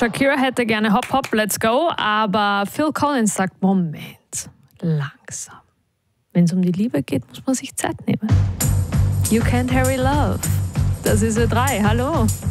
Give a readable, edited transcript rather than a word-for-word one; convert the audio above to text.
Shakira hätte gerne Hop Hop, Let's Go, aber Phil Collins sagt, Moment, langsam. Wenn es um die Liebe geht, muss man sich Zeit nehmen. You Can't Hurry Love. Das ist Ö3. Hallo.